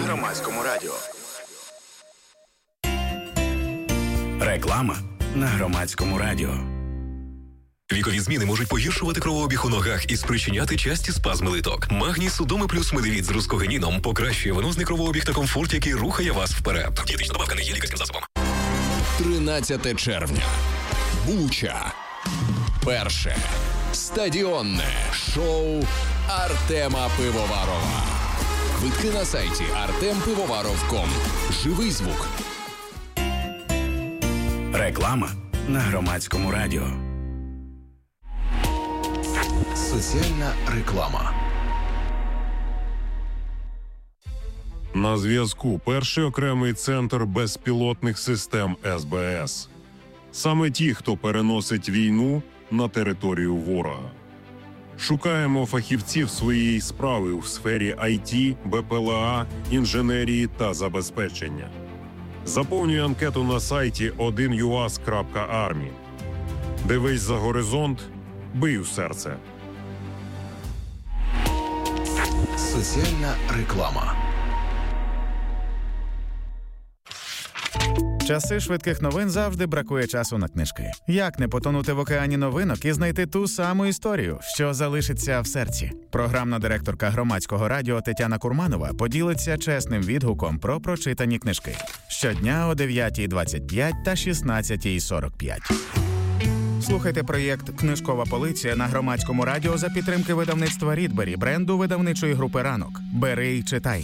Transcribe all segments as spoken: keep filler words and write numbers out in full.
Громадському радіо. Реклама на Громадському радіо. Вікові зміни можуть погіршувати кровообіг у ногах і спричиняти часті спазми литок. Магній Судоми плюс Медевіт з рускогеніном покращує венозний кровообіг та комфорт, який рухає вас вперед. Дієтична добавка не є лікарським засобом. тринадцяте червня. Буча. Перше стадіонне шоу Артема Пивоварова. Квитки на сайті артем пивоваров крапка ком. Живий звук. Реклама на Громадському радіо. Соціальна реклама. На зв'язку перший окремий центр безпілотних систем ес бе ес. Саме ті, хто переносить війну на територію ворога. Шукаємо фахівців своєї справи у сфері ай ті, бе пе ел а, інженерії та забезпечення. Заповнюй анкету на сайті один ю ас крапка армі. Дивись за горизонт, бий у серце. Соціальна реклама. Часи швидких новин завжди бракує часу на книжки. Як не потонути в океані новинок і знайти ту саму історію, що залишиться в серці? Програмна директорка Громадського радіо Тетяна Курманова поділиться чесним відгуком про прочитані книжки. Щодня о дев'ятій двадцять п'ять та шістнадцятій сорок п'ять. Слухайте проєкт «Книжкова полиця» на Громадському радіо за підтримки видавництва «Рідбері», бренду видавничої групи «Ранок». Бери й читай.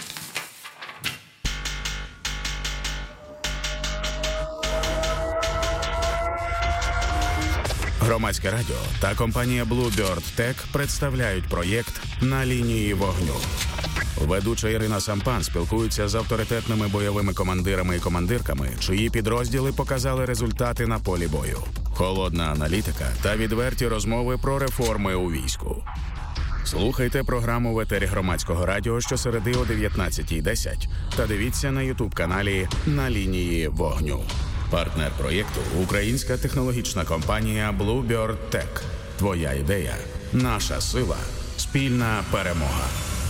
Громадське радіо та компанія Bluebird Tech представляють проєкт «На лінії вогню». Ведуча Ірина Сампан спілкується з авторитетними бойовими командирами і командирками, чиї підрозділи показали результати на полі бою. Холодна аналітика та відверті розмови про реформи у війську. Слухайте програму в етері Громадського радіо щосереди о дев'ятнадцятій десять та дивіться на ютуб-каналі «На лінії вогню». Партнер проєкту – українська технологічна компанія Bluebird Tech. Твоя ідея – наша сила, спільна перемога.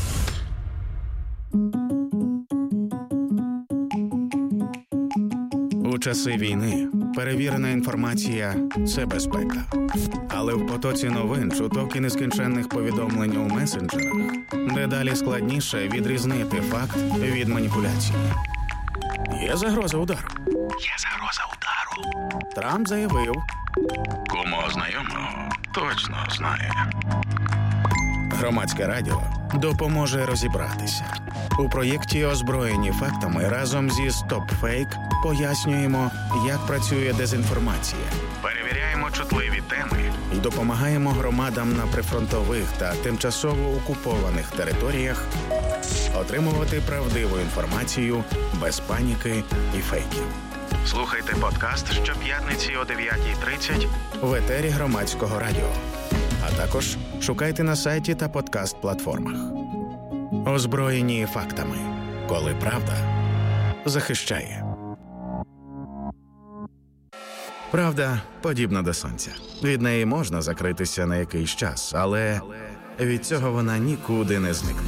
У часи війни перевірена інформація – це безпека. Але в потоці новин, чуток і нескінченних повідомлень у месенджерах дедалі складніше відрізнити факт від маніпуляції. Є загроза удару. Є загроза удару. Трамп заявив. Кому знайомого точно знає. Громадське радіо допоможе розібратися. У проєкті «Озброєні фактами» разом зі StopFake пояснюємо, як працює дезінформація. Перевіряємо чутливі теми і допомагаємо громадам на прифронтових та тимчасово окупованих територіях отримувати правдиву інформацію без паніки і фейків. Слухайте подкаст щоп'ятниці о дев'ятій тридцять в етері Громадського радіо. А також шукайте на сайті та подкаст-платформах. Озброєні фактами. Коли правда захищає. Правда подібна до сонця. Від неї можна закритися на якийсь час, але від цього вона нікуди не зникне.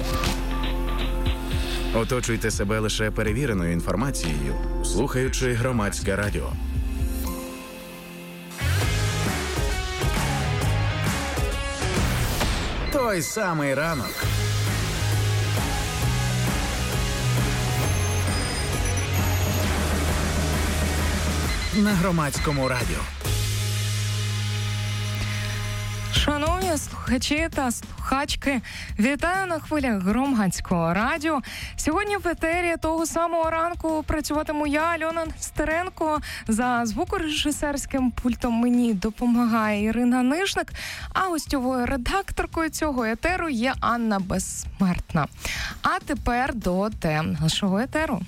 Оточуйте себе лише перевіреною інформацією, слухаючи Громадське радіо. Той самий ранок. На Громадському радіо. Шановні слухачі та слухачки, вітаю на хвилях Громадського радіо. Сьогодні в етері того самого ранку працюватиму я, Альона Нестеренко. За звукорежисерським пультом мені допомагає Ірина Нижник, а гостьовою редакторкою цього етеру є Анна Безсмертна. А тепер до тем нашого етеру.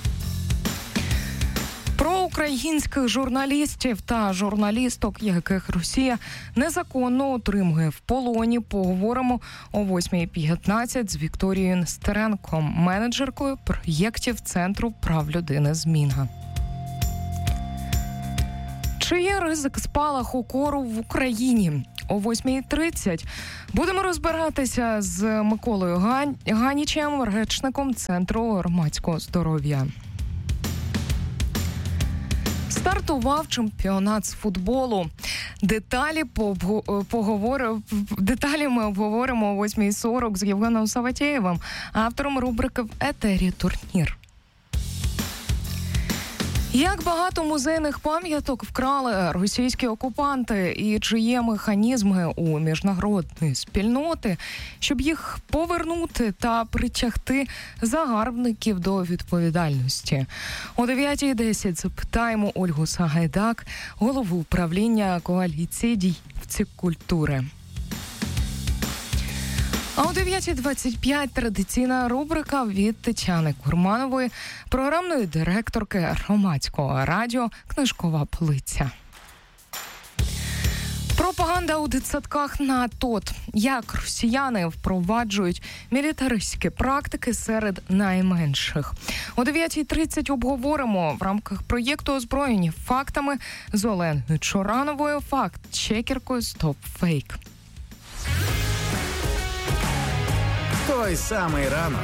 Про українських журналістів та журналісток, яких Росія незаконно утримує в полоні, поговоримо о восьмій п'ятнадцять з Вікторією Нестеренко, менеджеркою проєктів Центру прав людини «Зміна». Чи є ризик спалаху кору в Україні? О восьмій тридцять будемо розбиратися з Миколою Гань... Ганічем, речником Центру громадського здоров'я. Стартував чемпіонат з футболу. Деталі, поговор... Деталі ми обговоримо о восьмій сорок з Євгеном Саватєєвим, автором рубрики «В етері турнір». Як багато музейних пам'яток вкрали російські окупанти і чи є механізми у міжнародної спільноти, щоб їх повернути та притягти загарбників до відповідальності? О дев'ятій десять запитаємо Ольгу Сагайдак, голову управління коаліції діячів культури. А о дев'ятій двадцять п'ять традиційна рубрика від Тетяни Курманової, програмної директорки громадського радіо «Книжкова полиця». Пропаганда у дитсадках на ТОТ. Як росіяни впроваджують мілітаристські практики серед найменших. О дев'ятій тридцять обговоримо в рамках проєкту «Озброєні фактами» з Оленою Чорановою, факт-чекеркою «Стоп Фейк». Той самий ранок.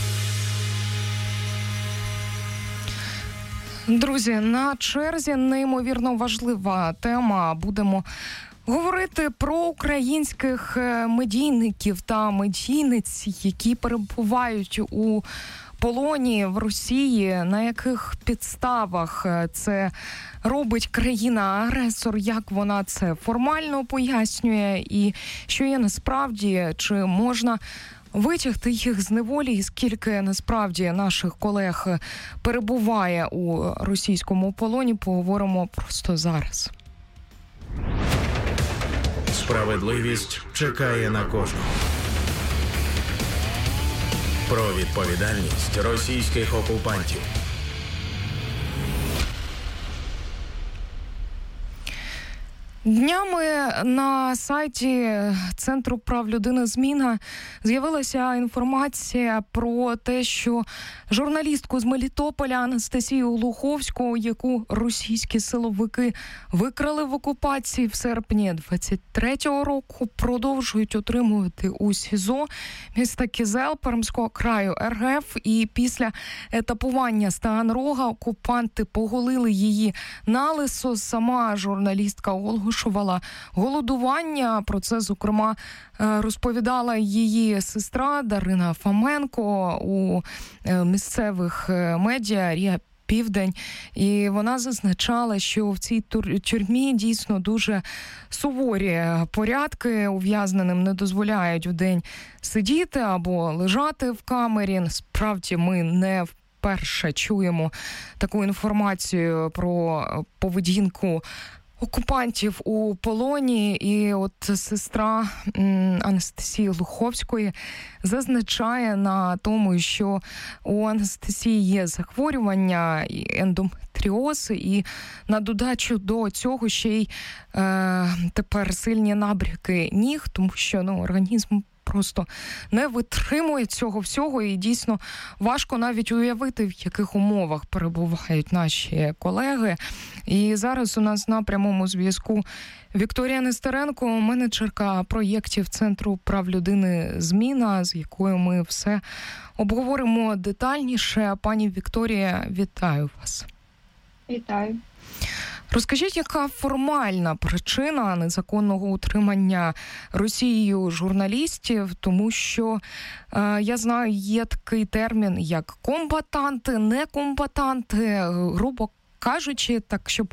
Друзі, на черзі неймовірно важлива тема. Будемо говорити про українських медійників та медійниць, які перебувають у полоні в Росії, на яких підставах це робить країна-агресор, як вона це формально пояснює і що є насправді, чи можна витягти їх з неволі, і скільки насправді наших колег перебуває у російському полоні, поговоримо просто зараз. Справедливість чекає на кожного. Про відповідальність російських окупантів. Днями на сайті Центру прав людини «Зміна» з'явилася інформація про те, що журналістку з Мелітополя Анастасію Глуховську, яку російські силовики викрали в окупації в серпні двадцять третього року, продовжують утримувати у СІЗО міста Кізел Пермського краю РФ. І після етапування з Таганрога окупанти поголили її налисо. Сама журналістка оголошувала голодування. Про це, зокрема, розповідала її сестра Дарина Фоменко у місцевих медіа «Рія Південь». І вона зазначала, що в цій тюрмі дійсно дуже суворі порядки. Ув'язненим не дозволяють вдень сидіти або лежати в камері. Насправді ми не вперше чуємо таку інформацію про поведінку окупантів у полоні. І от сестра м, Анастасії Глуховської зазначає на тому, що у Анастасії є захворювання і ендометріоз, і на додачу до цього ще й е, тепер сильні набряки ніг, тому що ну, організм просто не витримує цього всього, і дійсно важко навіть уявити, в яких умовах перебувають наші колеги. І зараз у нас на прямому зв'язку Вікторія Нестеренко, менеджерка проєктів Центру прав людини «Зміна», з якою ми все обговоримо детальніше. Пані Вікторія, вітаю вас. Вітаю. Розкажіть, яка формальна причина незаконного утримання Росією журналістів, тому що, е, я знаю, є такий термін, як комбатанти, некомбатанти, грубо кажучи, так, щоб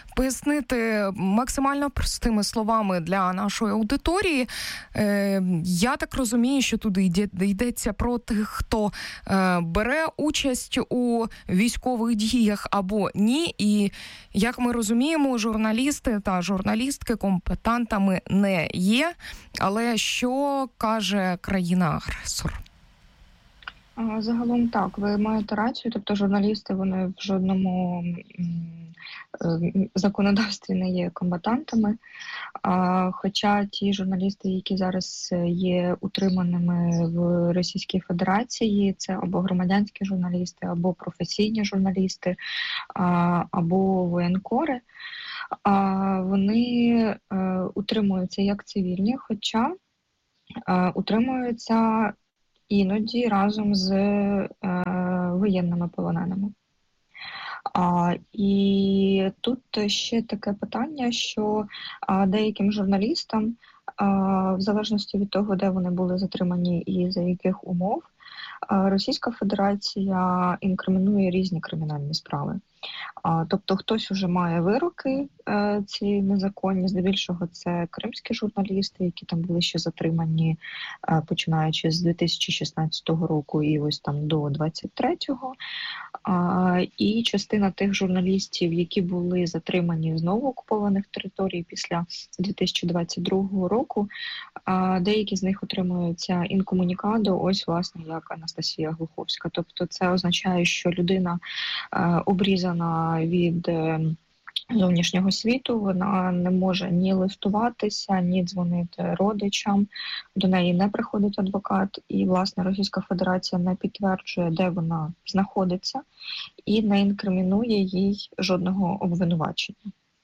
пояснити максимально простими словами для нашої аудиторії. Е, я так розумію, що туди йде, йдеться про тих, хто е, бере участь у військових діях або ні. І, як ми розуміємо, журналісти та журналістки комбатантами не є. Але що каже країна-агресор? Загалом так, ви маєте рацію, тобто журналісти, вони в жодному законодавстві не є комбатантами, хоча ті журналісти, які зараз є утриманими в Російській Федерації, це або громадянські журналісти, або професійні журналісти, або воєнкори, вони утримуються як цивільні, хоча утримуються іноді разом з е, воєнними полоненими. А, і тут ще таке питання, що а, деяким журналістам, а, в залежності від того, де вони були затримані і за яких умов, а, Російська Федерація інкримінує різні кримінальні справи. А, тобто хтось уже має вироки е, ці незаконні, здебільшого це кримські журналісти, які там були ще затримані, е, починаючи з дві тисячі шістнадцятого року і ось там до двадцять третього. А, і частина тих журналістів, які були затримані знову окупованих територій після дві тисячі двадцять другого року, а, деякі з них отримуються інкомунікадо, ось власне як Анастасія Глуховська. Тобто це означає, що людина е, обрізана від зовнішнього світу, вона не може ні листуватися, ні дзвонити родичам, до неї не приходить адвокат, і, власне, Російська Федерація не підтверджує, де вона знаходиться, і не інкримінує їй жодного обвинувачення.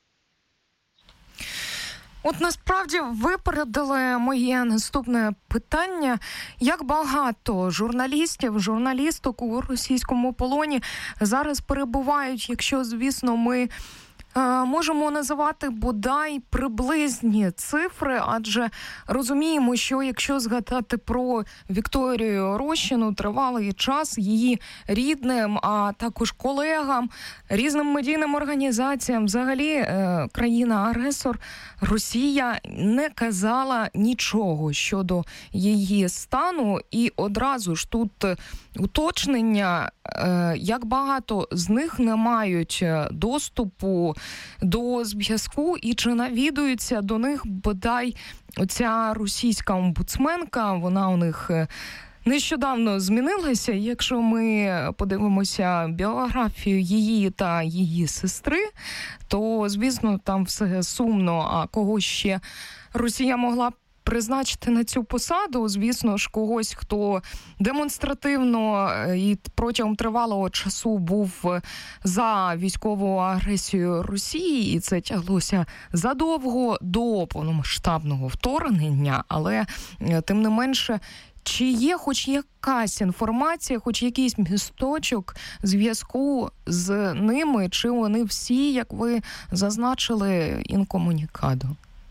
От насправді випередили моє наступне питання. Як багато журналістів, журналісток у російському полоні зараз перебувають, якщо, звісно, ми можемо називати бодай приблизні цифри, адже розуміємо, що якщо згадати про Вікторію Рощину, тривалий час її рідним, а також колегам, різним медійним організаціям, взагалі країна-агресор Росія не казала нічого щодо її стану. І одразу ж тут уточнення, як багато з них не мають доступу до зв'язку і чи навідується до них бодай оця російська омбудсменка, вона у них нещодавно змінилася. Якщо ми подивимося біографію її та її сестри, то, звісно, там все сумно, а кого ще Росія могла б призначити на цю посаду, звісно ж, когось, хто демонстративно і протягом тривалого часу був за військову агресію Росії, і це тяглося задовго до повномасштабного вторгнення, але тим не менше, чи є хоч якась інформація, хоч якийсь місточок зв'язку з ними, чи вони всі, як ви зазначили, інкомунікадо?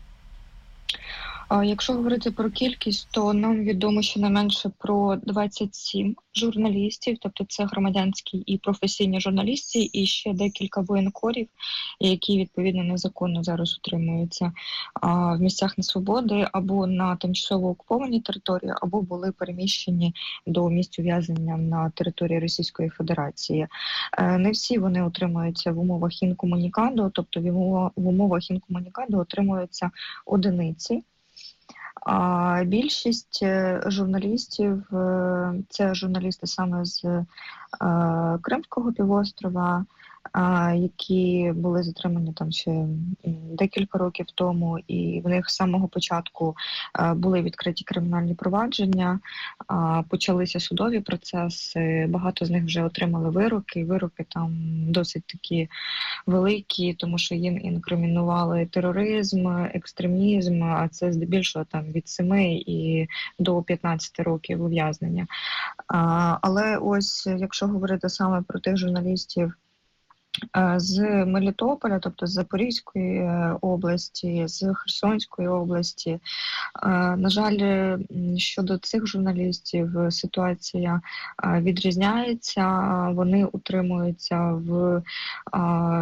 Якщо говорити про кількість, то нам відомо щонайменше про двадцять сім журналістів, тобто це громадянські і професійні журналісти, і ще декілька воєнкорів, які відповідно незаконно зараз утримуються в місцях несвободи або на тимчасово окупованій території, або були переміщені до місць ув'язнення на території Російської Федерації. Не всі вони утримуються в умовах інкомунікадо, тобто в умовах інкомунікадо отримуються одиниці. А більшість журналістів – це журналісти саме з Кримського півострова, які були затримані там ще декілька років тому, і в них з самого початку були відкриті кримінальні провадження, почалися судові процеси, багато з них вже отримали вироки, вироки там досить такі великі, тому що їм інкримінували тероризм, екстремізм, а це здебільшого там від семи і до п'ятнадцяти років ув'язнення. Але ось, якщо говорити саме про тих журналістів, з Мелітополя, тобто з Запорізької області, з Херсонської області. На жаль, щодо цих журналістів ситуація відрізняється. Вони утримуються в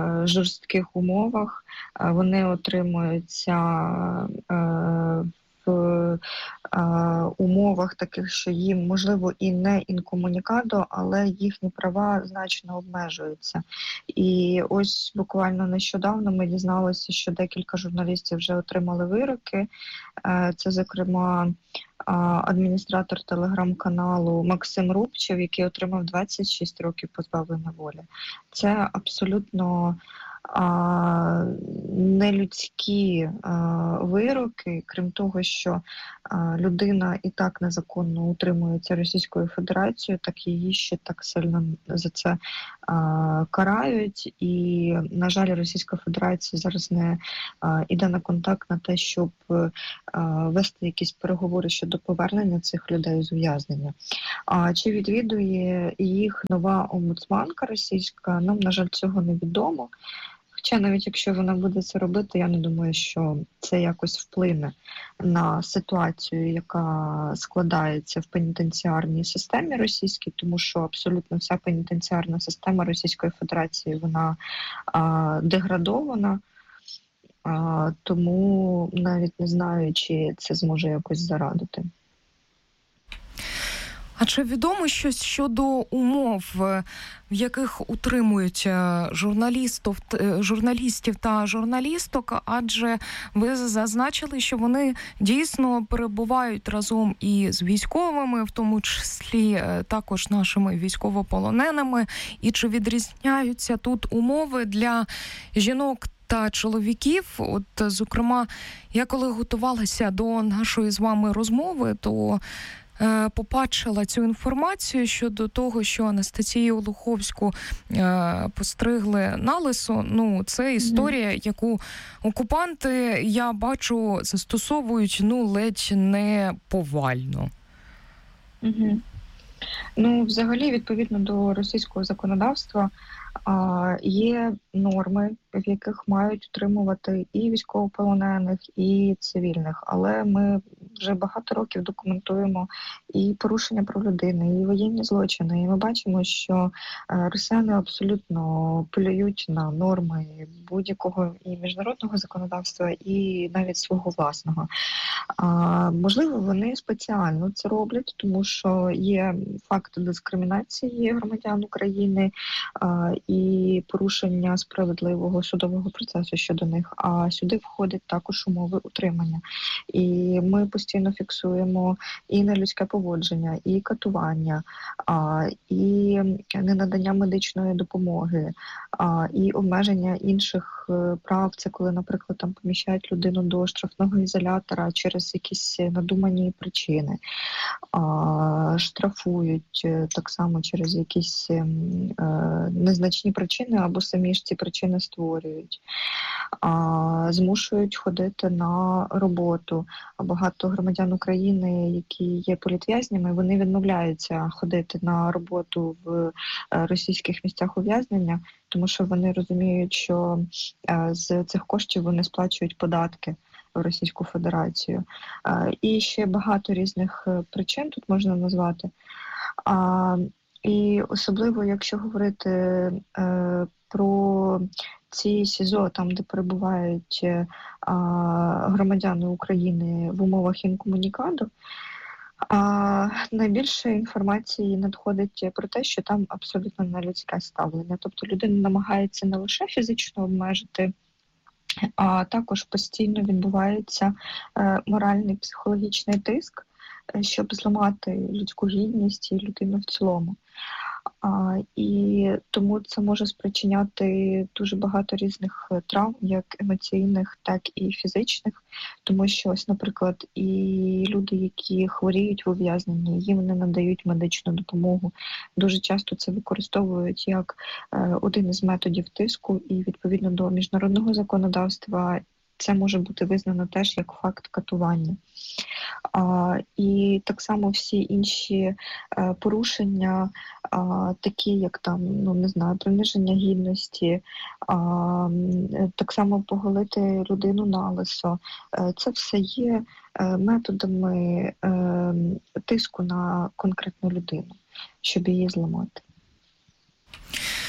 жорстких умовах, вони утримуються в в е, умовах таких, що їм, можливо, і не інкомунікадо, але їхні права значно обмежуються. І ось буквально нещодавно ми дізналися, що декілька журналістів вже отримали вироки. Е, це, зокрема, адміністратор телеграм-каналу Максим Рубчев, який отримав двадцять шість років позбавлення волі. Це абсолютно а, нелюдські а, вироки, крім того, що а, людина і так незаконно утримується Російською Федерацією, так її ще так сильно за це а, карають. І, на жаль, Російська Федерація зараз не а, іде на контакт на те, щоб а, вести якісь переговори щодо повернення цих людей з ув'язнення. А чи відвідує їх нова омбудсманка російська? Нам, на жаль, цього не відомо. Хоча навіть якщо вона буде це робити, я не думаю, що це якось вплине на ситуацію, яка складається в пенітенціарній системі російській, тому що абсолютно вся пенітенціарна система Російської Федерації, вона а, деградована, а, тому навіть не знаю, чи це зможе якось зарадити. А чи відомо щось щодо умов, в яких утримують журналістів, журналістів та журналісток? Адже ви зазначили, що вони дійсно перебувають разом і з військовими, в тому числі також нашими військовополоненими. І чи відрізняються тут умови для жінок та чоловіків? От, зокрема, я коли готувалася до нашої з вами розмови, то побачила цю інформацію щодо того, що Анастасію Луховську е, постригли налисо. Ну, це історія, яку окупанти, я бачу, застосовують, ну, ледь не повально. Угу. Ну, взагалі, відповідно до російського законодавства, а, є норми, в яких мають утримувати і військовополонених, і цивільних. Але ми вже багато років документуємо і порушення прав людини, і воєнні злочини. І ми бачимо, що росіяни абсолютно плюють на норми будь-якого і міжнародного законодавства, і навіть свого власного. А, можливо, вони спеціально це роблять, тому що є факти дискримінації громадян України а, і порушення справедливого судового процесу щодо них, а сюди входять також умови утримання. І ми постійно фіксуємо і нелюдське поводження, і катування, а, і ненадання медичної допомоги, а, і обмеження інших прав. Це коли, наприклад, там поміщають людину до штрафного ізолятора через якісь надумані причини, а, штрафують так само через якісь е, незначні причини, або самі ж ці причини створюють, а, змушують ходити на роботу. Багато громадян України, які є політв'язнями, вони відмовляються ходити на роботу в російських місцях ув'язнення, тому що вони розуміють, що з цих коштів вони сплачують податки в Російську Федерацію. І ще багато різних причин тут можна назвати. І особливо, якщо говорити е, про ці СІЗО, там, де перебувають е, громадяни України в умовах інкомунікаду, а найбільше інформації надходить про те, що там абсолютно нелюдське ставлення. Тобто людина намагається не лише фізично обмежити, а також постійно відбувається е, моральний, психологічний тиск, щоб зламати людську гідність і людину в цілому. А, і тому це може спричиняти дуже багато різних травм, як емоційних, так і фізичних. Тому що, ось, наприклад, і люди, які хворіють в ув'язненні, їм не надають медичну допомогу. Дуже часто це використовують як е, один із методів тиску, і відповідно до міжнародного законодавства це може бути визнано теж як факт катування. А, і так само всі інші а, порушення, а, такі як там, ну не знаю, приниження гідності, а, так само поголити людину налисо. А, це все є а, методами а, тиску на конкретну людину, щоб її зламати.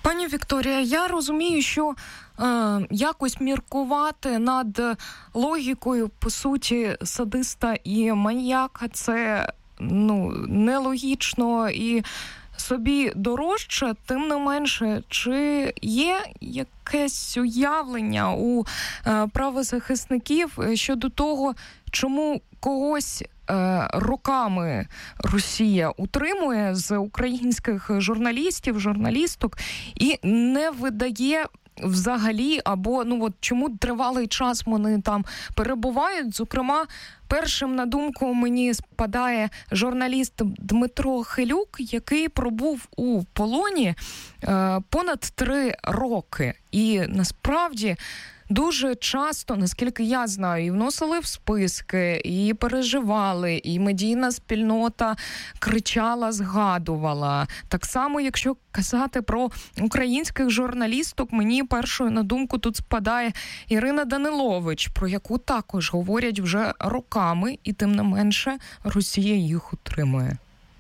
Пані Вікторія, я розумію, що е, якось міркувати над логікою, по суті, садиста і маніяка – це ну, нелогічно і собі дорожче. Тим не менше, чи є якесь уявлення у е, правозахисників щодо того, чому когось е, роками Росія утримує з українських журналістів, журналісток і не видає взагалі, або ну от чому тривалий час вони там перебувають? Зокрема, першим на думку мені спадає журналіст Дмитро Хилюк, який пробув у полоні е, понад три роки. І насправді дуже часто, наскільки я знаю, і вносили в списки, і переживали, і медійна спільнота кричала, згадувала. Так само, якщо казати про українських журналісток, мені першою на думку тут спадає Ірина Данилович, про яку також говорять вже роками, і тим не менше Росія їх утримує.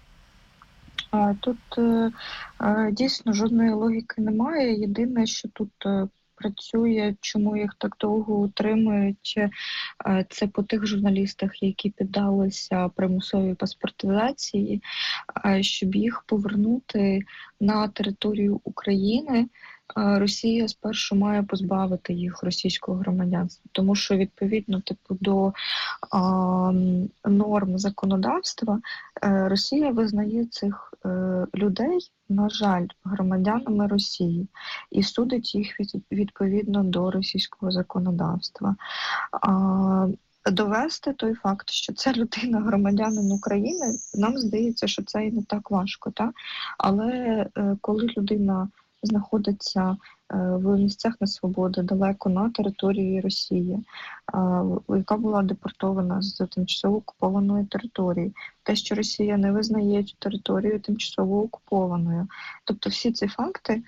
Тут дійсно жодної логіки немає. Єдине, що тут працює, чому їх так довго утримують, це по тих журналістах, які піддалися примусовій паспортизації, щоб їх повернути на територію України. Росія спершу має позбавити їх російського громадянства, тому що відповідно типу до а, норм законодавства Росія визнає цих е, людей, на жаль, громадянами Росії і судить їх від, відповідно до російського законодавства. А, довести той факт, що це людина громадянин України, нам здається, що це і не так важко, та? Але е, коли людина знаходиться в місцях несвободи, далеко на території Росії, яка була депортована з тимчасово окупованої території. Те, що Росія не визнає цю територію тимчасово окупованою. Тобто всі ці факти,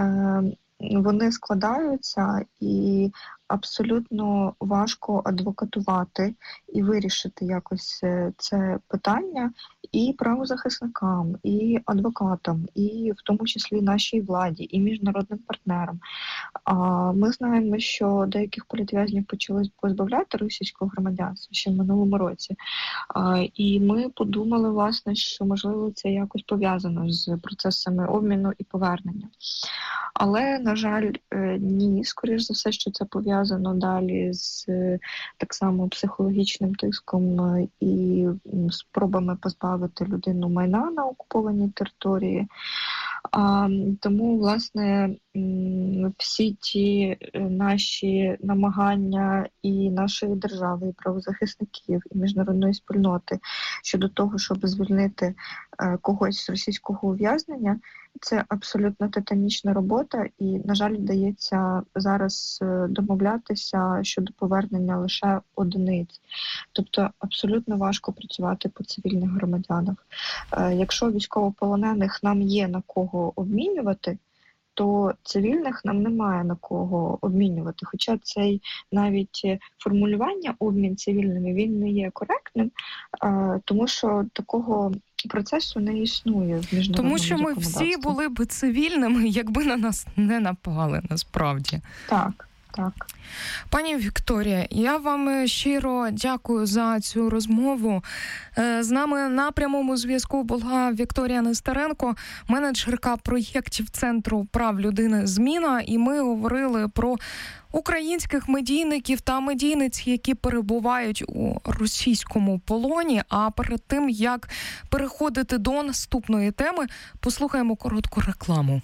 вони складаються і абсолютно важко адвокатувати і вирішити якось це питання і правозахисникам, і адвокатам, і в тому числі нашій владі, і міжнародним партнерам. Ми знаємо, що деяких політв'язнів почали позбавляти російського громадянства ще в минулому році. І ми подумали, власне, що, можливо, це якось пов'язано з процесами обміну і повернення. Але, на жаль, ні, скоріш за все, що це пов'язано далі з так само психологічним тиском і спробами позбавити людину майна на окупованій території. А, тому, власне, всі ті наші намагання і нашої держави, і правозахисників, і міжнародної спільноти щодо того, щоб звільнити когось з російського ув'язнення, це абсолютно титанічна робота і, на жаль, вдається зараз домовлятися щодо повернення лише одиниць. Тобто абсолютно важко працювати по цивільних громадянах. Якщо військовополонених нам є на кого обмінювати, то цивільних нам немає на кого обмінювати. Хоча цей навіть формулювання обмін цивільними, він не є коректним, тому що такого процесу не існує в міжнародному Тому що ми законодавстві. всі були б цивільними, якби на нас не напали, насправді. Так. Так. Пані Вікторія, я вам щиро дякую за цю розмову. З нами на прямому зв'язку була Вікторія Нестеренко, менеджерка проєктів Центру прав людини «Зміна», і ми говорили про українських медійників та медійниць, які перебувають у російському полоні. А перед тим, як переходити до наступної теми, послухаємо коротку рекламу.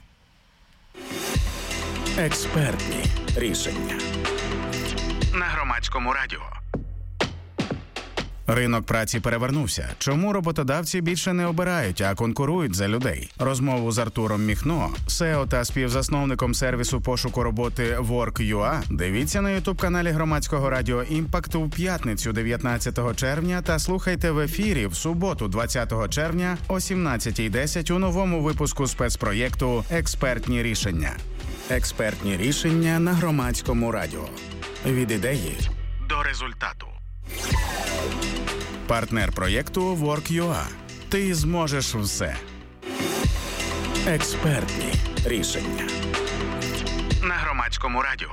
Експертні рішення на Громадському радіо. Ринок праці перевернувся. Чому роботодавці більше не обирають, а конкурують за людей? Розмову з Артуром Міхно, сео та співзасновником сервісу пошуку роботи Work.ua, дивіться на ютуб-каналі Громадського радіо «Імпакт» у п'ятницю дев'ятнадцятого червня та слухайте в ефірі в суботу двадцятого червня о сімнадцятій десять у новому випуску спецпроєкту «Експертні рішення». Експертні рішення на Громадському радіо. Від ідеї до результату. Партнер проєкту Work.ua. Ти зможеш все. Експертні рішення. На Громадському радіо.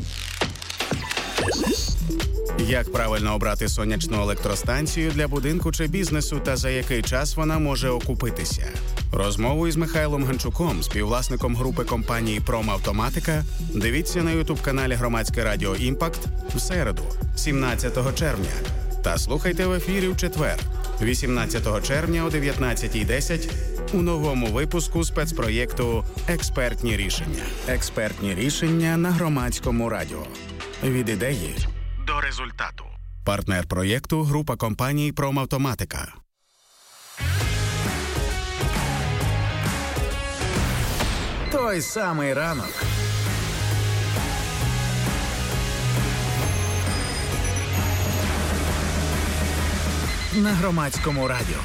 Як правильно обрати сонячну електростанцію для будинку чи бізнесу та за який час вона може окупитися? Розмову із Михайлом Ганчуком, співвласником групи компанії «Промавтоматика», дивіться на ютуб-каналі Громадське радіо «Імпакт» в середу, сімнадцятого червня. Та слухайте в ефірі в четвер, вісімнадцятого червня о дев'ятнадцятій десять у новому випуску спецпроєкту «Експертні рішення». Експертні рішення на Громадському радіо. Від ідеї до результату. Партнер проєкту – група компаній «Промавтоматика». Той самий ранок. На Громадському радіо.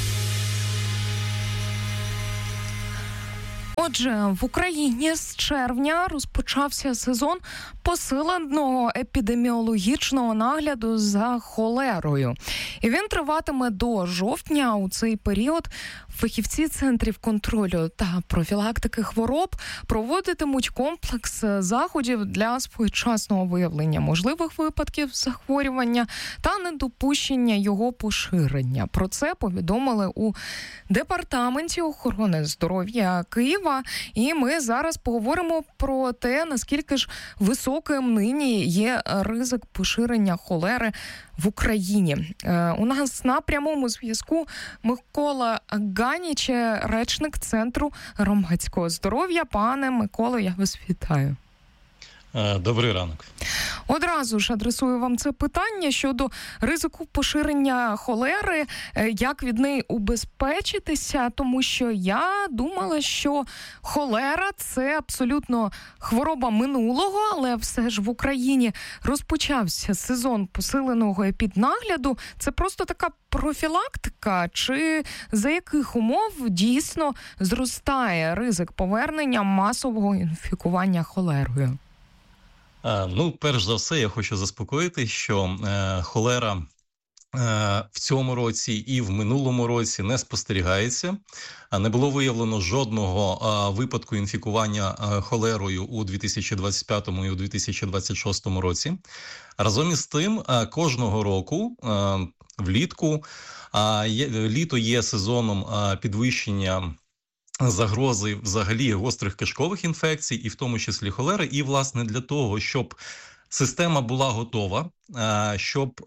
Отже, в Україні з червня розпочався сезон посиленого епідеміологічного нагляду за холерою. І він триватиме до жовтня. У цей період фахівці центрів контролю та профілактики хвороб проводитимуть комплекс заходів для своєчасного виявлення можливих випадків захворювання та недопущення його поширення. Про це повідомили у Департаменті охорони здоров'я Києва. І ми зараз поговоримо про те, наскільки ж високим нині є ризик поширення холери в Україні. Е, у нас на прямому зв'язку Микола Ганіч, речник Центру громадського здоров'я. Пане Миколо, я вас вітаю. Добрий ранок. Одразу ж адресую вам це питання щодо ризику поширення холери, як від неї убезпечитися, тому що я думала, що холера – це абсолютно хвороба минулого, але все ж в Україні розпочався сезон посиленого епіднагляду. Це просто така профілактика, чи за яких умов дійсно зростає ризик повернення масового інфікування холерою? Ну, перш за все, я хочу заспокоїти, що е, холера е, в цьому році і в минулому році не спостерігається. Не було виявлено жодного е, випадку інфікування е, холерою у дві тисячі двадцять п'ятому і у дві тисячі двадцять шостому році. Разом із тим, е, кожного року е, влітку е, є, літо є сезоном е, підвищення загрози взагалі гострих кишкових інфекцій, і в тому числі холери. І, власне, для того, щоб система була готова, щоб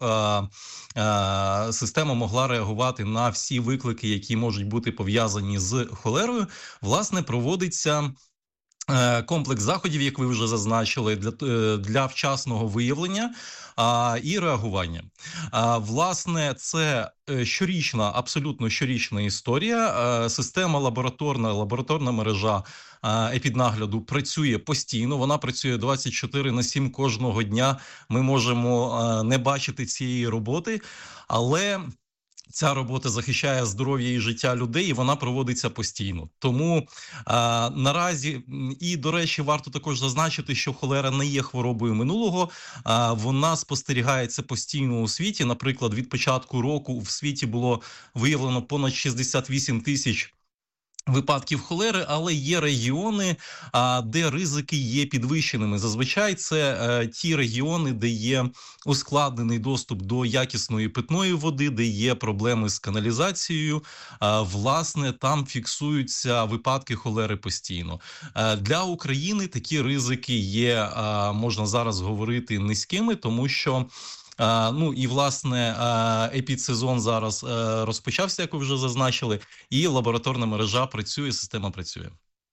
система могла реагувати на всі виклики, які можуть бути пов'язані з холерою, власне, проводиться комплекс заходів, як ви вже зазначили, для, для вчасного виявлення а, і реагування. А, власне, це щорічна, абсолютно щорічна історія. А, система лабораторна, лабораторна мережа а, епіднагляду працює постійно. Вона працює двадцять чотири на сім кожного дня. Ми можемо а, не бачити цієї роботи, але ця робота захищає здоров'я і життя людей, і вона проводиться постійно. Тому а, наразі, і, до речі, варто також зазначити, що холера не є хворобою минулого, а, вона спостерігається постійно у світі. Наприклад, від початку року в світі було виявлено понад шістдесят вісім тисяч випадків холери, але є регіони, а, де ризики є підвищеними. Зазвичай це а, ті регіони, де є ускладнений доступ до якісної питної води, де є проблеми з каналізацією. А, власне, там фіксуються випадки холери постійно. А, для України такі ризики є, а, можна зараз говорити, низькими, тому що Uh, ну і, власне, uh, епідсезон зараз uh, розпочався, як ви вже зазначили, і лабораторна мережа працює, система працює.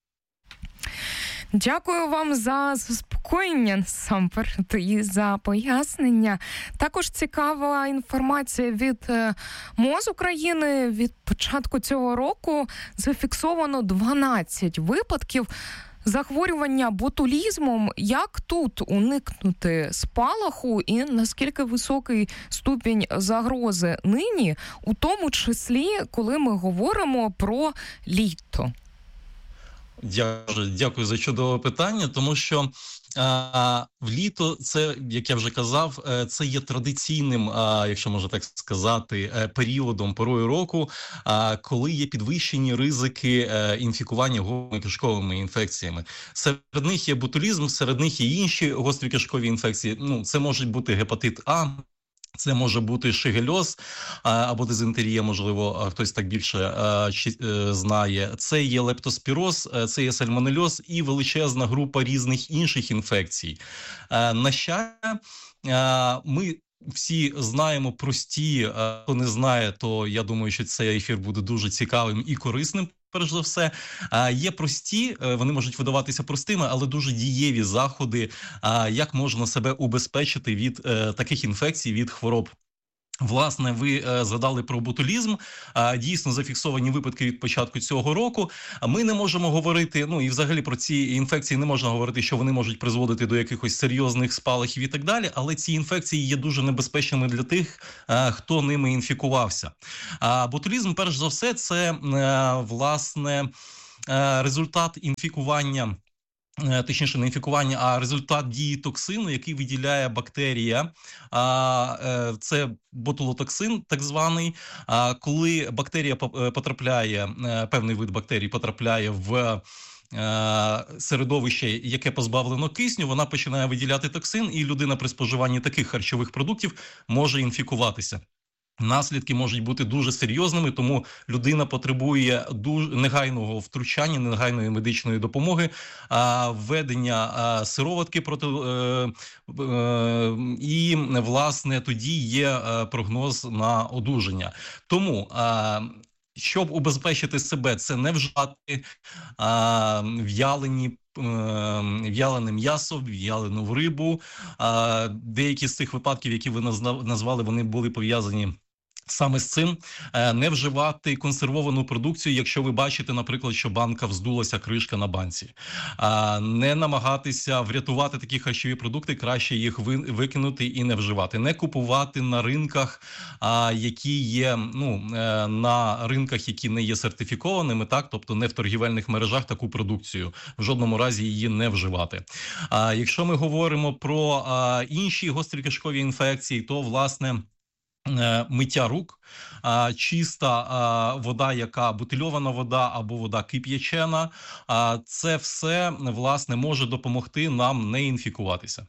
Дякую вам за заспокоєння, насамперед, і за пояснення. Також цікава інформація від МОЗ України. Від початку цього року зафіксовано дванадцять випадків захворювання ботулізмом. Як тут уникнути спалаху і наскільки високий ступінь загрози нині, у тому числі, коли ми говоримо про літо? Дякую, дякую за чудове питання, тому що а, в літо це, як я вже казав, це є традиційним, а, якщо можна так сказати, періодом, порою року, а, коли є підвищені ризики а, інфікування гострокишковими інфекціями. Серед них є ботулізм, серед них є інші гострокишкові інфекції. Ну, це можуть бути гепатит А, це може бути шигельоз або дизентерія, можливо, хтось так більше знає. Це є лептоспіроз, це є сальмонельоз і величезна група різних інших інфекцій. На щастя, ми всі знаємо прості, хто не знає, то я думаю, що цей ефір буде дуже цікавим і корисним. Перш за все, є прості, вони можуть видаватися простими, але дуже дієві заходи, як можна себе убезпечити від таких інфекцій, від хвороб. Власне, ви е, згадали про ботулізм. А, дійсно, зафіксовані випадки від початку цього року. А ми не можемо говорити, ну і взагалі про ці інфекції не можна говорити, що вони можуть призводити до якихось серйозних спалахів і так далі, але ці інфекції є дуже небезпечними для тих, е, хто ними інфікувався. А ботулізм, перш за все, це, е, власне, е, результат інфікування, точніше не інфікування, а результат дії токсину, який виділяє бактерія. Це ботулотоксин так званий. Коли бактерія потрапляє, певний вид бактерій потрапляє в середовище, яке позбавлено кисню, вона починає виділяти токсин, і людина при споживанні таких харчових продуктів може інфікуватися. Наслідки можуть бути дуже серйозними, тому людина потребує дуже негайного втручання, негайної медичної допомоги, а, введення а, сироватки проти е, е, і, власне, тоді є е, прогноз на одужання. Тому а, щоб убезпечити себе, це не вживати а, в'ялені в'ялене м'ясо, в'ялену рибу. А, деякі з цих випадків, які ви назвали, вони були пов'язані саме з цим. Не вживати консервовану продукцію, якщо ви бачите, наприклад, що банка вздулася, кришка на банці. Не намагатися врятувати такі харчові продукти, краще їх викинути і не вживати. Не купувати на ринках, які є, ну, на ринках, які не є сертифікованими, так, тобто не в торгівельних мережах таку продукцію. В жодному разі її не вживати. Якщо ми говоримо про інші гострокишкові інфекції, то, власне, миття рук, чиста вода, яка бутильована вода або вода кип'ячена, це все, власне, може допомогти нам не інфікуватися.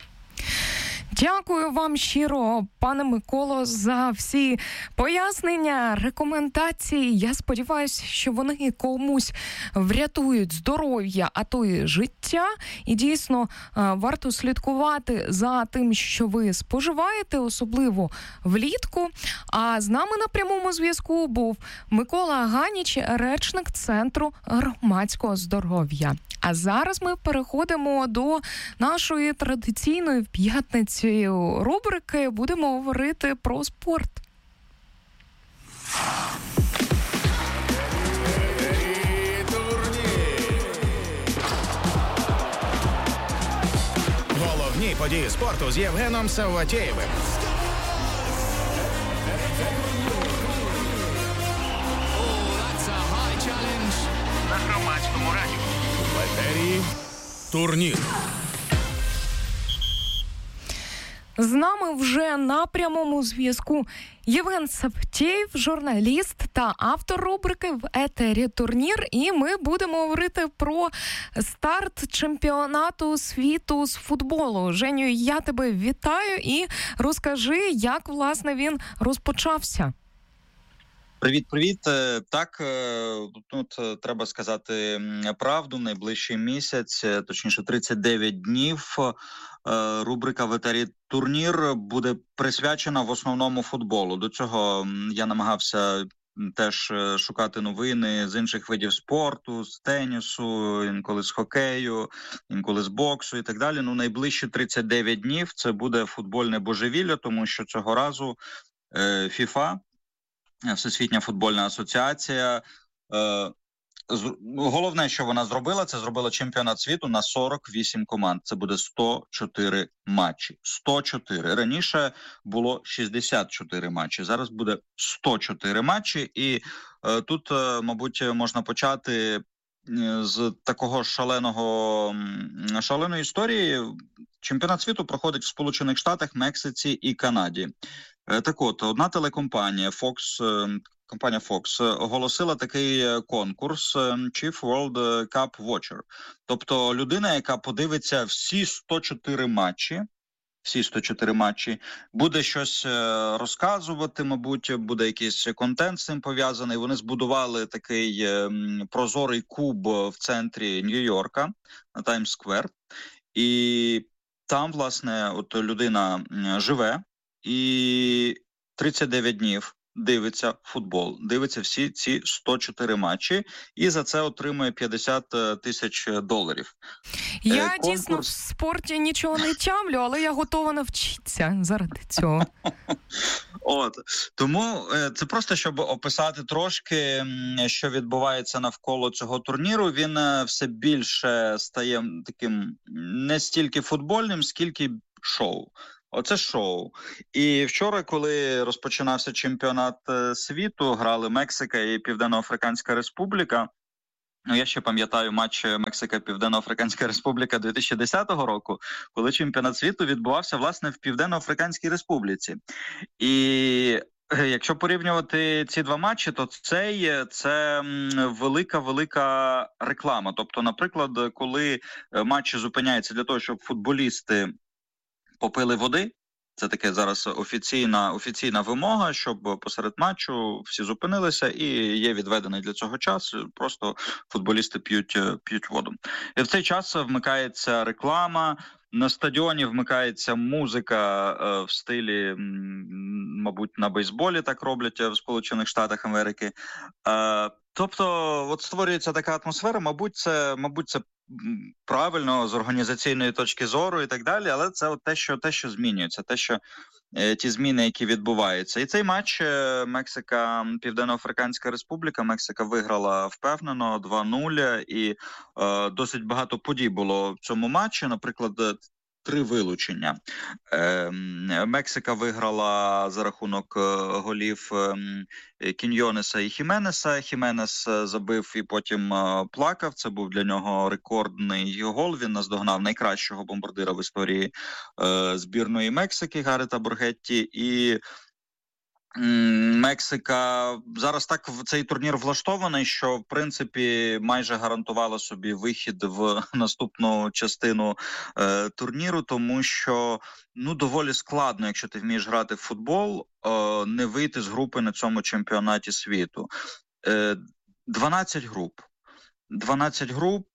Дякую вам щиро, пане Миколо, за всі пояснення, рекомендації. Я сподіваюся, що вони комусь врятують здоров'я, а то й життя. І дійсно варто слідкувати за тим, що ви споживаєте, особливо влітку. А з нами на прямому зв'язку був Микола Ганіч, речник Центру громадського здоров'я. А зараз ми переходимо до нашої традиційної в п'ятниці рубрики. Будемо говорити про спорт. Головні події спорту з Євгеном Савватєєвим. На Громадському радіо. В етері турнір. З нами вже на прямому зв'язку Євген Савватєєв, журналіст та автор рубрики в етері турнір. І ми будемо говорити про старт чемпіонату світу з футболу. Женю, я тебе вітаю і розкажи, як, власне, він розпочався. Привіт-привіт. Так, тут треба сказати правду. Найближчий місяць, точніше тридцять дев'ять днів, рубрика в етері турнір буде присвячена в основному футболу. До цього я намагався теж шукати новини з інших видів спорту, з тенісу, інколи з хокею, інколи з боксу і так далі. Ну, найближчі тридцять дев'ять днів це буде футбольне божевілля, тому що цього разу ФІФА, Всесвітня футбольна асоціація, е, з, головне, що вона зробила, це зробила чемпіонат світу на сорок вісім команд. Це буде сто чотири матчі. сто чотири. Раніше було шістдесят чотири матчі. Зараз буде сто чотири матчі. І е, тут, е, мабуть, можна почати з такого шаленого, шаленої історії чемпіонат світу проходить в Сполучених Штатах, Мексиці і Канаді. Так от, одна телекомпанія Fox, компанія Fox оголосила такий конкурс Chief World Cup Watcher. Тобто людина, яка подивиться всі сто чотири матчі, всі сто чотири матчі, буде щось розказувати, мабуть, буде якийсь контент з цим пов'язаний. Вони збудували такий прозорий куб в центрі Нью-Йорка, на Таймс-сквер. І там, власне, от людина живе і тридцять дев'ять днів дивиться футбол, дивиться всі ці сто чотири матчі і за це отримує п'ятдесят тисяч доларів. Я Конкурс... дійсно в спорті нічого не тямлю, але я готова навчитися заради цього. От, тому це просто, щоб описати трошки, що відбувається навколо цього турніру. Він все більше стає таким не стільки футбольним, скільки шоу. Оце шоу. І вчора, коли розпочинався чемпіонат світу, грали Мексика і Південно-Африканська Республіка. Ну, я ще пам'ятаю матч Мексика-Південно-Африканська Республіка дві тисячі десятого року, коли чемпіонат світу відбувався, власне, в Південно-Африканській Республіці. І якщо порівнювати ці два матчі, то цей – це велика-велика реклама. Тобто, наприклад, коли матчі зупиняються для того, щоб футболісти попили води, це таке зараз офіційна, офіційна вимога, щоб посеред матчу всі зупинилися і є відведений для цього час, просто футболісти п'ють, п'ють воду. І в цей час вмикається реклама, на стадіоні вмикається музика в стилі, мабуть, на бейсболі так роблять в Сполучених Штатах Америки. Тобто, от створюється така атмосфера, мабуть, це, мабуть, це правильно з організаційної точки зору і так далі, але це от те, що те, що змінюється, те, що е, ті зміни, які відбуваються. І цей матч е, Мексика, Південно-Африканська Республіка, Мексика виграла впевнено два нуль, і е, досить багато подій було в цьому матчі, наприклад, три вилучення. Е, Мексика виграла за рахунок голів Кіньйонеса і Хіменеса. Хіменес забив і потім плакав. Це був для нього рекордний гол. Він наздогнав найкращого бомбардира в історії е, збірної Мексики Гарета Боргетті. І Мексика зараз так в цей турнір влаштований, що в принципі майже гарантувала собі вихід в наступну частину е, турніру, тому що ну доволі складно, якщо ти вмієш грати в футбол, е, не вийти з групи на цьому чемпіонаті світу. Е, дванадцять груп. дванадцять груп,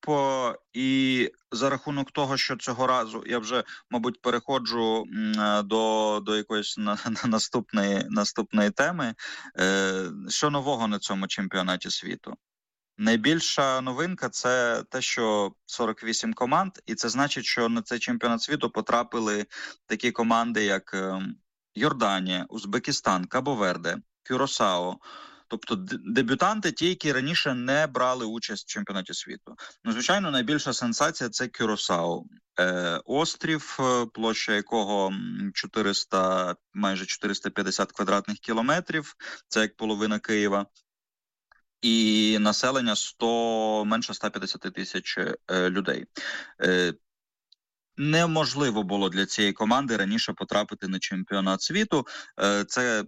і за рахунок того, що цього разу я вже, мабуть, переходжу до, до якоїсь на, на наступної, наступної теми. Що нового на цьому чемпіонаті світу? Найбільша новинка – це те, що сорок вісім команд, і це значить, що на цей чемпіонат світу потрапили такі команди, як Йорданія, Узбекистан, Кабо-Верде, Кюросао. Тобто дебютанти, ті, які раніше не брали участь в чемпіонаті світу. Ну, звичайно, найбільша сенсація – це Кюросао. Е, острів, площа якого чотириста, майже чотириста п'ятдесят квадратних кілометрів, це як половина Києва. І населення сто, менше ста п'ятдесят тисяч е, людей. Е, неможливо було для цієї команди раніше потрапити на чемпіонат світу. Е, це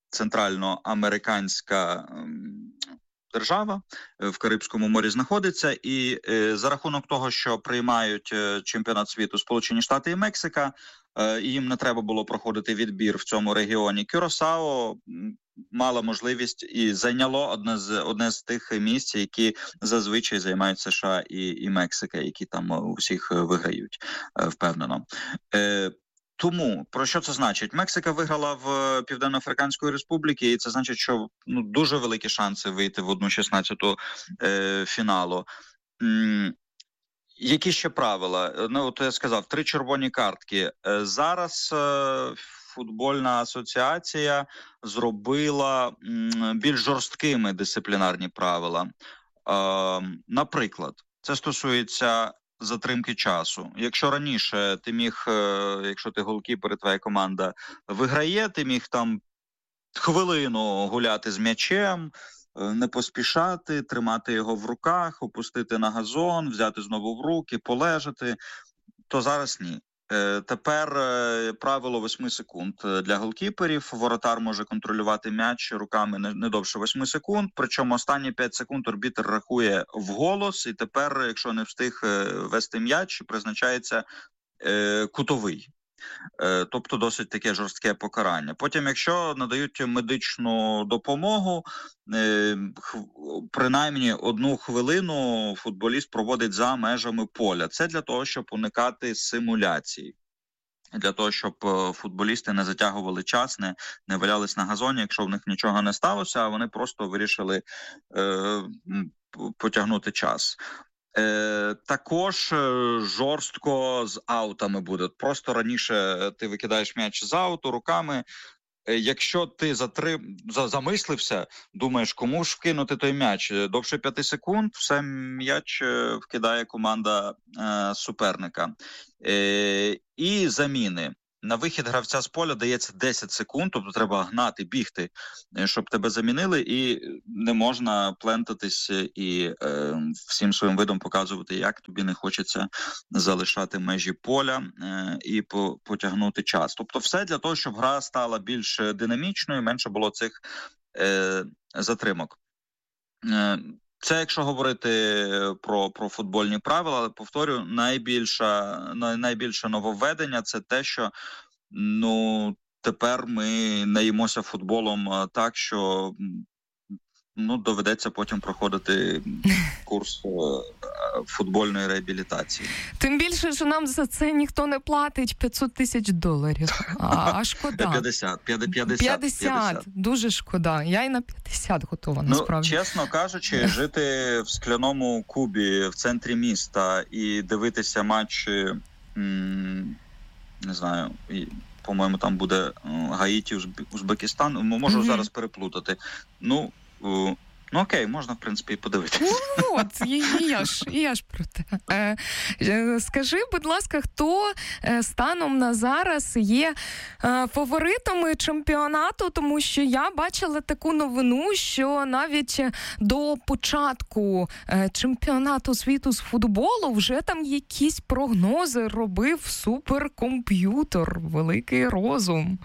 центральноамериканська держава, в Карибському морі знаходиться, і е, за рахунок того, що приймають чемпіонат світу Сполучені Штати і Мексика, е, їм не треба було проходити відбір в цьому регіоні. Кюросао мала можливість і зайняло одне з, одне з тих місць, які зазвичай займають США і, і Мексика, які там усіх виграють, е, впевнено. Е, Тому, про що це значить? Мексика виграла в Південно-Африканської Республіки, і це значить, що ну, дуже великі шанси вийти в одну шістнадцяту е, фіналу. М- які ще правила? Ну, от я сказав, три червоні картки. Е, зараз е, футбольна асоціація зробила м- більш жорсткими дисциплінарні правила. Е, наприклад, це стосується затримки часу. Якщо раніше ти міг, якщо ти голкіпер і твоя команда виграє, ти міг там хвилину гуляти з м'ячем, не поспішати, тримати його в руках, опустити на газон, взяти знову в руки, полежати, то зараз ні. Тепер правило восьми секунд для голкіперів. Воротар може контролювати м'яч руками не довше восьми секунд, причому останні п'ять секунд арбітр рахує вголос, і тепер, якщо не встиг вести м'яч, призначається кутовий. Тобто досить таке жорстке покарання. Потім, якщо надають медичну допомогу, принаймні одну хвилину футболіст проводить за межами поля. Це для того, щоб уникати симуляції. Для того, щоб футболісти не затягували час, не, не валялись на газоні, якщо в них нічого не сталося, а вони просто вирішили е, потягнути час. Е, також жорстко з аутами буде. Просто раніше ти викидаєш м'яч з ауту руками. Е, якщо ти затрим... замислився, думаєш, кому ж вкинути той м'яч, довше п'яти секунд, все, м'яч вкидає команда е, суперника. Е, і заміни. На вихід гравця з поля дається десять секунд, тобто треба гнати, бігти, щоб тебе замінили, і не можна плентатись і е, всім своїм видом показувати, як тобі не хочеться залишати межі поля е, і по, потягнути час. Тобто все для того, щоб гра стала більш динамічною, менше було цих е, затримок. Е, Це якщо говорити про, про футбольні правила, але, повторю, найбільша, найбільше нововведення – це те, що ну, тепер ми наїмося футболом так, що ну, доведеться потім проходити курс футбольної реабілітації. Тим більше, що нам за це ніхто не платить п'ятсот тисяч доларів. А, а шкода. п'ятдесят, п'ятдесят, п'ятдесят. п'ятдесят. Дуже шкода. Я і на п'ятдесят готова, насправді. Ну, чесно кажучи, жити в скляному кубі в центрі міста і дивитися матчі, м- не знаю, і, по-моєму, там буде Гаїті, Узбекистан, можу mm-hmm. зараз переплутати. Ну, Ну окей, можна, в принципі, і подивитися. Ну, от, і, і, я ж, і я ж про те. Е, е, скажи, будь ласка, хто е, станом на зараз є е, фаворитами чемпіонату, тому що я бачила таку новину, що навіть до початку е, чемпіонату світу з футболу вже там якісь прогнози робив суперкомп'ютер, великий розум.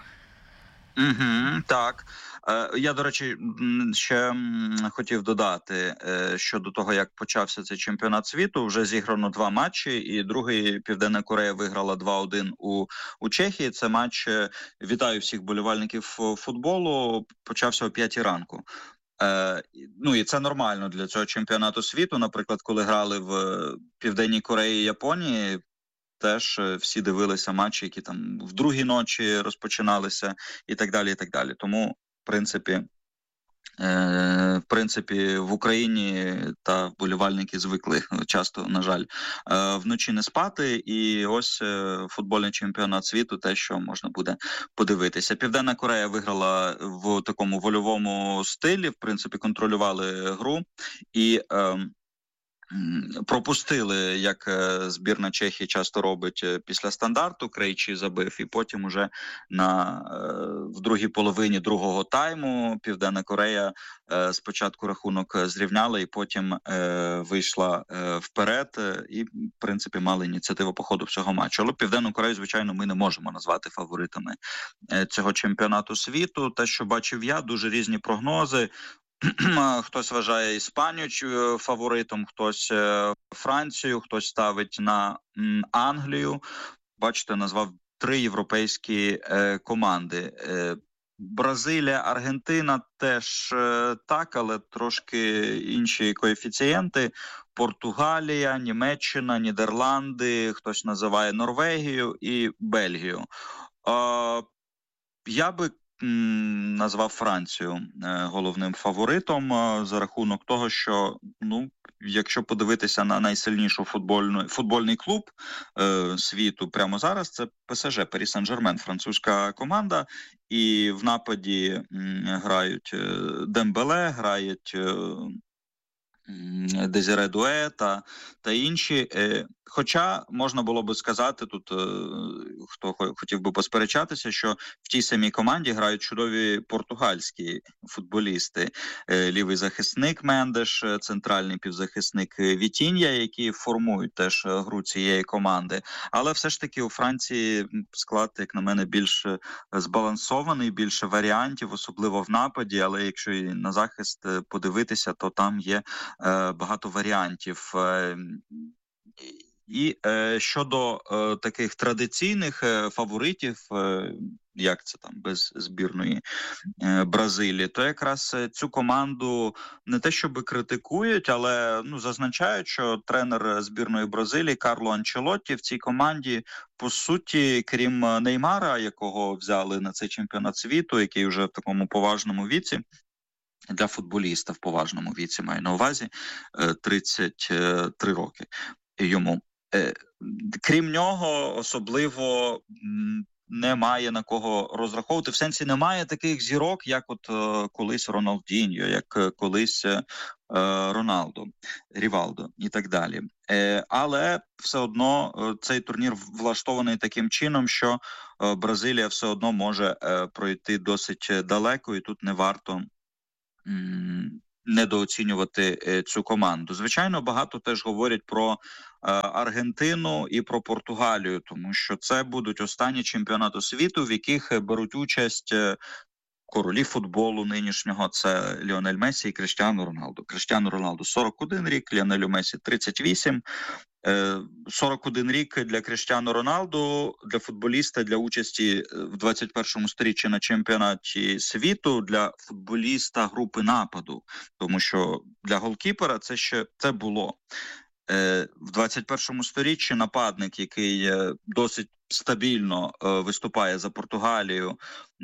Угу, так. Я, до речі, ще хотів додати, що до того, як почався цей чемпіонат світу, вже зіграно два матчі, і другий Південна Корея виграла два один у, у Чехії. Це матч, вітаю всіх болівальників футболу, почався о п'ятій ранку. Е, ну і це нормально для цього чемпіонату світу. Наприклад, коли грали в Південній Кореї і Японії, теж всі дивилися матчі, які там в другій ночі розпочиналися і так далі, і так далі. Тому, в принципі, е, в принципі, в Україні та вболівальники звикли часто, на жаль, е, вночі не спати. І ось е, футбольний чемпіонат світу, те, що можна буде подивитися. Південна Корея виграла в такому вольовому стилі, в принципі, контролювали гру і е, пропустили, як збірна Чехії часто робить, після стандарту. Крейчі забив, і потім уже на, в другій половині другого тайму Південна Корея спочатку рахунок зрівняла і потім вийшла вперед і, в принципі, мали ініціативу по ходу всього матчу. Але Південну Корею, звичайно, ми не можемо назвати фаворитами цього чемпіонату світу. Те, що бачив я, дуже різні прогнози. Хтось вважає Іспанію фаворитом, хтось Францію, хтось ставить на Англію. Бачите, назвав три європейські е, команди. Е, Бразилія, Аргентина теж е, так, але трошки інші коефіцієнти. Португалія, Німеччина, Нідерланди, хтось називає Норвегію і Бельгію. Е, я би назвав Францію головним фаворитом за рахунок того, що, ну, якщо подивитися на найсильнішу футбольну, футбольний клуб е, світу прямо зараз, це ПСЖ, Парі Сен-Жермен, французька команда, і в нападі м, грають Дембеле, грають е, Дезіре Дуе та, та інші. Е, Хоча можна було би сказати, тут хто хотів би посперечатися, що в тій самій команді грають чудові португальські футболісти. Лівий захисник Мендеш, центральний півзахисник Вітінья, які формують теж гру цієї команди. Але все ж таки у Франції склад, як на мене, більш збалансований, більше варіантів, особливо в нападі. Але якщо і на захист подивитися, то там є багато варіантів. І е, щодо е, таких традиційних е, фаворитів, е, як це там без збірної е, Бразилії, то якраз цю команду не те щоб критикують, але ну зазначають, що тренер збірної Бразилії Карло Анчелотті в цій команді, по суті, крім Неймара, якого взяли на цей чемпіонат світу, який вже в такому поважному віці, для футболіста в поважному віці, маю на увазі, тридцять три роки йому. Крім нього, особливо немає на кого розраховувати. В сенсі немає таких зірок, як от колись Роналдіньо, як колись Роналдо, Рівалдо і так далі. Але все одно цей турнір влаштований таким чином, що Бразилія все одно може пройти досить далеко, і тут не варто недооцінювати цю команду. Звичайно, багато теж говорять про Аргентину і про Португалію, тому що це будуть останні чемпіонати світу, в яких беруть участь королі футболу нинішнього, це Ліонель Месі і Кріштіану Роналду. Кріштіану Роналду сорок один рік, Ліонелю Месі тридцять вісім. сорок один рік для Кріштіану Роналду, для футболіста, для участі в двадцять першому сторіччі на чемпіонаті світу, для футболіста групи нападу, тому що для голкіпера це ще це було. В двадцять першому сторіччі нападник, який досить стабільно виступає за Португалію,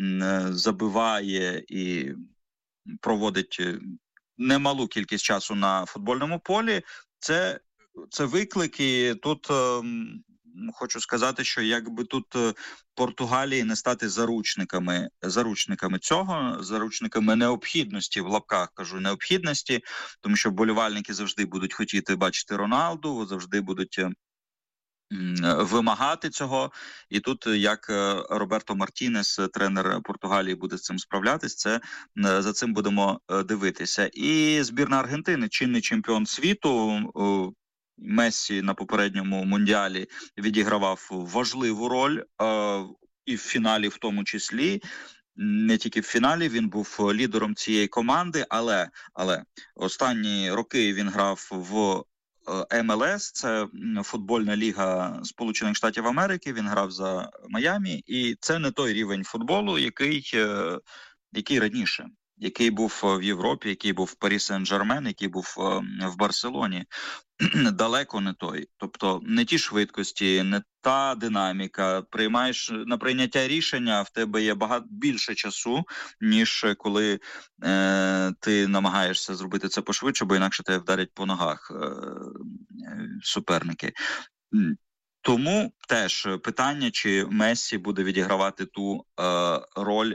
забиває і проводить немалу кількість часу на футбольному полі, це Це виклики. Тут е, хочу сказати, що якби тут Португалії не стати заручниками, заручниками цього, заручниками необхідності, в лапках кажу, необхідності, тому що вболівальники завжди будуть хотіти бачити Роналду, завжди будуть вимагати цього. І тут, як Роберто Мартінес, тренер Португалії, буде з цим справлятись, це за цим будемо дивитися. І збірна Аргентини, чинний чемпіон світу, Мессі на попередньому Мундіалі відігравав важливу роль, і в фіналі в тому числі. Не тільки в фіналі, він був лідером цієї команди, але, але останні роки він грав в ем ел ес, це футбольна ліга Сполучених Штатів Америки, він грав за Майамі, і це не той рівень футболу, який, який раніше. Який був в Європі, який був в Парі Сен-Жермен, який був в Барселоні. Далеко не той. Тобто не ті швидкості, не та динаміка. Приймаєш на прийняття рішення, в тебе є багато більше часу, ніж коли е, ти намагаєшся зробити це пошвидше, бо інакше тебе вдарять по ногах е, суперники. Тому теж питання, чи Мессі буде відігравати ту е, роль,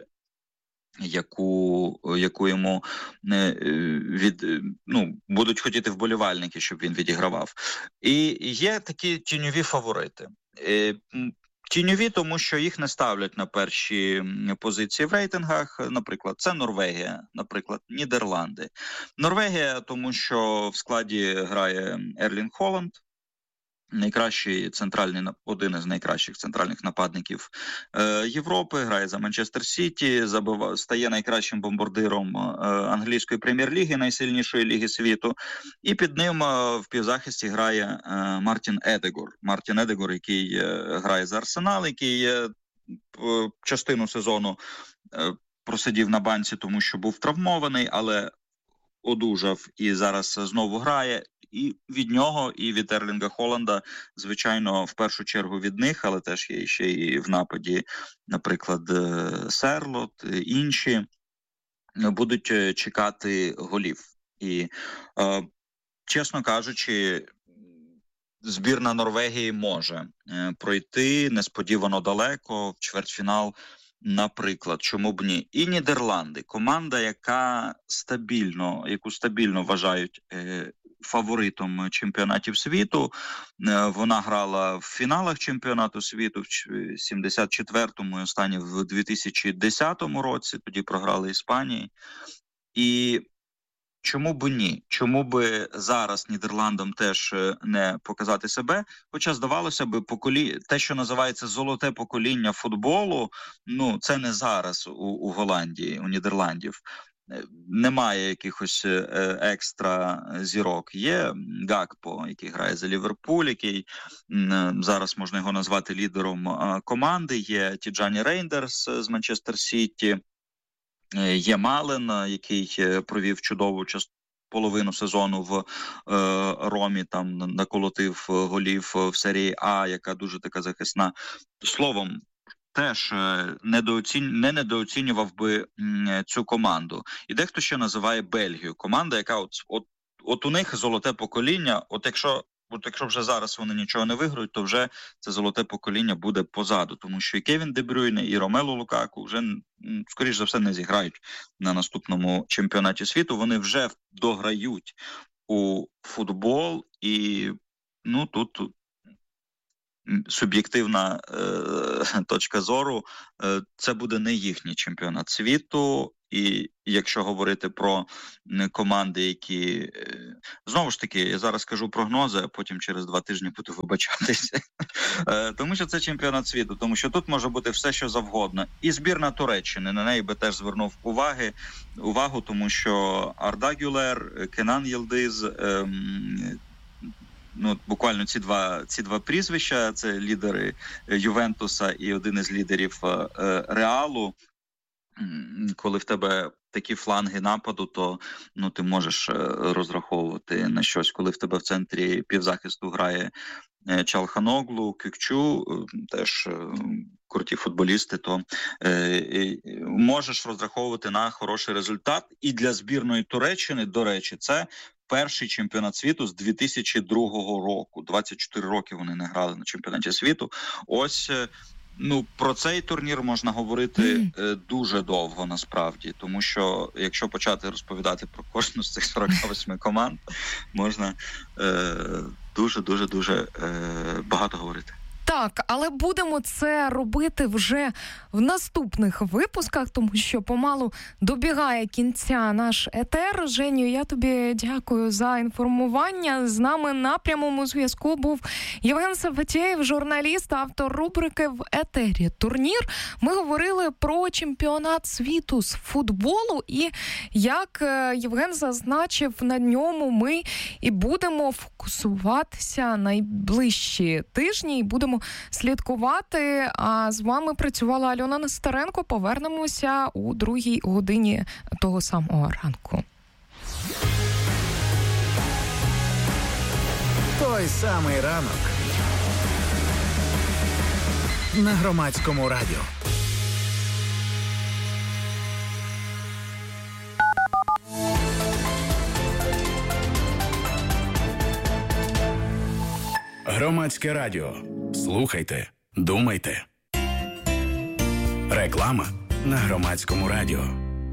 яку, яку йому від, ну, будуть хотіти вболівальники, щоб він відігравав. І є такі тіньові фаворити. Тіньові, тому що їх не ставлять на перші позиції в рейтингах. Наприклад, це Норвегія, наприклад, Нідерланди. Норвегія, тому що в складі грає Ерлінг Холланд, найкращий центральний, один із найкращих центральних нападників е, Європи, грає за Манчестер Сіті, забив, стає найкращим бомбардиром е, англійської прем'єр-ліги, найсильнішої ліги світу. І під ним е, в півзахисті грає е, Мартін Едегор. Мартін Едегор, який е, грає за Арсенал, який е, частину сезону е, просидів на банці, тому що був травмований, але одужав і зараз знову грає. І від нього, і від Ерлінга Холланда, звичайно, в першу чергу від них, але теж є ще і в нападі, наприклад, Серлот, інші, будуть чекати голів. І, е, чесно кажучи, збірна Норвегії може пройти несподівано далеко в чвертьфінал, наприклад, чому б ні. І Нідерланди, команда, яка стабільно, яку стабільно вважають е, фаворитом чемпіонатів світу. Вона грала в фіналах чемпіонату світу в сімдесят четвертому і останнє в дві тисячі десятому році, тоді програли Іспанії. І чому б ні? Чому би зараз Нідерландам теж не показати себе? Хоча, здавалося б, поколі... те, що називається золоте покоління футболу, ну, це не зараз у, у Голландії, у Нідерландів. Немає якихось екстра зірок. Є Гакпо, який грає за Ліверпуль, який зараз можна його назвати лідером команди. Є Тіджані Рейндерс з Манчестер Сіті. Є Мален, який провів чудову частину половину сезону в е, Ромі, там наколотив голів в серії А, яка дуже така захисна. Словом, теж недооцінь... не недооцінював би м, цю команду. І дехто ще називає Бельгію. Команда, яка от, от, от у них золоте покоління, от якщо От якщо вже зараз вони нічого не виграють, то вже це золоте покоління буде позаду. Тому що і Кевін Де Брюйне, і Ромелу Лукаку вже, скоріш за все, не зіграють на наступному чемпіонаті світу. Вони вже дограють у футбол. І ну тут суб'єктивна е, точка зору. Е, це буде не їхній чемпіонат світу. І якщо говорити про команди, які... Знову ж таки, я зараз кажу прогнози, а потім через два тижні буду вибачатися. Тому що це чемпіонат світу, тому що тут може бути все, що завгодно. І збірна Туреччини, на неї би теж звернув уваги, увагу, тому що Арда Гюлер, Кенан Йилдиз, ем, ну, буквально ці два, ці два прізвища, це лідери Ювентуса і один із лідерів е, Реалу. Коли в тебе такі фланги нападу, то ну, ти можеш розраховувати на щось. Коли в тебе в центрі півзахисту грає Чалханоглу, Кюкчу, теж круті футболісти, то е, можеш розраховувати на хороший результат. І для збірної Туреччини, до речі, це перший чемпіонат світу з дві тисячі другого року. двадцять чотири роки вони не грали на чемпіонаті світу. Ось... Ну, про цей турнір можна говорити mm. дуже довго, насправді, тому що якщо почати розповідати про кожну з цих сорок восьми команд, можна дуже-дуже-дуже е, е, багато говорити. Так, але будемо це робити вже в наступних випусках, тому що помалу добігає кінця наш етер. Женю, я тобі дякую за інформування. З нами на прямому зв'язку був Євген Саватєєв, журналіст, автор рубрики «В етері Турнір». Ми говорили про чемпіонат світу з футболу і, як Євген зазначив, на ньому ми і будемо фокусуватися найближчі тижні і будемо слідкувати. А з вами працювала Альона Нестеренко. Повернемося у другій годині того самого ранку. Той самий ранок на Громадському радіо. Громадське радіо. Слухайте, думайте. Реклама на Громадському радіо.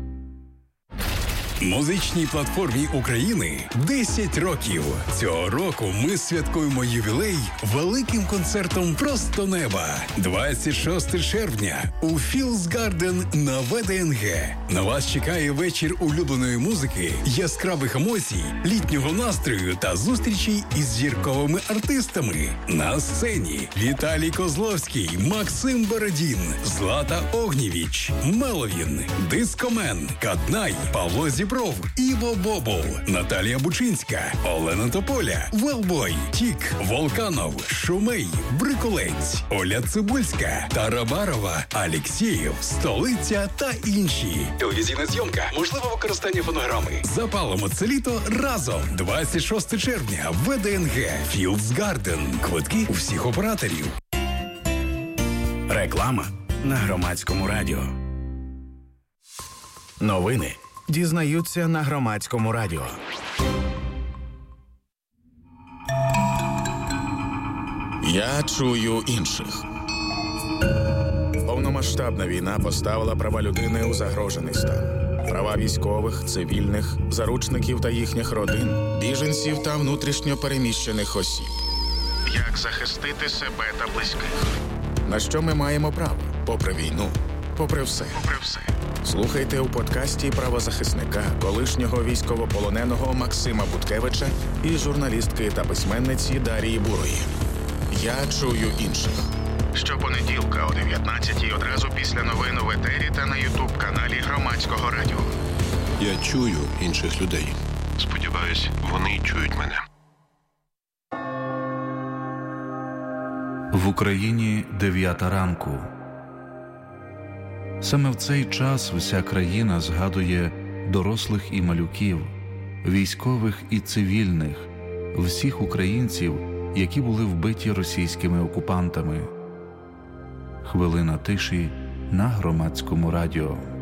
Музичній платформі України десять років. Цього року ми святкуємо ювілей великим концертом «Просто неба». двадцять шостого червня у Fields Garden на Ве Де Ен Ге. На вас чекає вечір улюбленої музики, яскравих емоцій, літнього настрою та зустрічей із зірковими артистами. На сцені Віталій Козловський, Максим Бородін, Злата Огнєвіч, Меловін, Дискомен, Каднай, Павло Зібров, Іво Бобол, Наталія Бучинська, Олена Тополя, Велбой, Тік, Волканов, Шумей, Бриколець, Оля Цибульська, Тарабарова, Алєксєєв, Столиця та інші. Телевізійна зйомка, можливе використання фонограми. Запалимо це літо разом. двадцять шостого червня, Ве Де Ен Ге, Fields Garden. Квитки у всіх операторів. Реклама на Громадському радіо. Новини дізнаються на Громадському радіо. Я чую інших. Повномасштабна війна поставила права людини у загрожений стан. Права військових, цивільних, заручників та їхніх родин, біженців та внутрішньо переміщених осіб. Як захистити себе та близьких. На що ми маємо право? Попри війну. Попри все. Попри все. Слухайте у подкасті правозахисника, колишнього військовополоненого Максима Буткевича і журналістки та письменниці Дарії Бурої. Я чую інших. Щопонеділка о дев'ятнадцятій одразу після новин у етері та на ютуб-каналі Громадського радіо. Я чую інших людей. Сподіваюсь, вони чують мене. В Україні дев'ята ранку. Саме в цей час вся країна згадує дорослих і малюків, військових і цивільних, всіх українців, які були вбиті російськими окупантами. Хвилина тиші на Громадському радіо.